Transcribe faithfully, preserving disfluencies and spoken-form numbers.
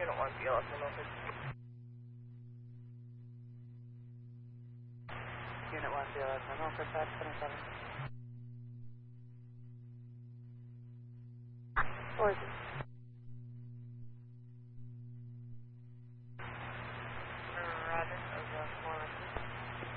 Unit one, B L S in office. Unit one, B L S in office, five seven seven. Four zero.